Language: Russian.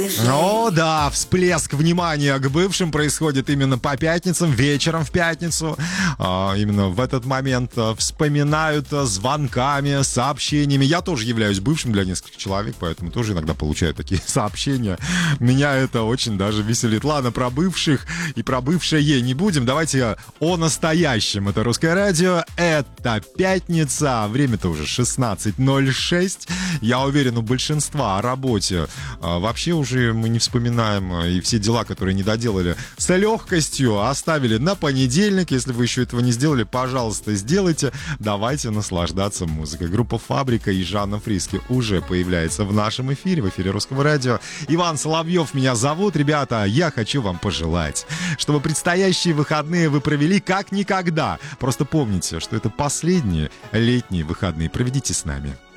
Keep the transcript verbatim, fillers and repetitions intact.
О, да, всплеск внимания к бывшим происходит именно по пятницам, вечером в пятницу. А, именно в этот момент а, вспоминают а, звонками, сообщениями. Я тоже являюсь бывшим для нескольких человек, поэтому тоже иногда получаю такие сообщения. Меня это очень даже веселит. Ладно, про бывших и про бывшее не будем. Давайте о настоящем. Это Русское радио, это пятница. Время-то уже шестнадцать ноль шесть. Я уверен, у большинства о работе а, вообще уже мы не вспоминаем, и все дела, которые не доделали, с легкостью оставили на понедельник. Если вы еще этого не сделали, пожалуйста, сделайте. Давайте наслаждаться музыкой. Группа «Фабрика» и Жанна Фриске уже появляется в нашем эфире, в эфире Русского радио. Иван Соловьев меня зовут. Ребята, я хочу вам пожелать, чтобы предстоящие выходные вы провели как никогда. Просто помните, что это последние летние выходные. Проведите с нами.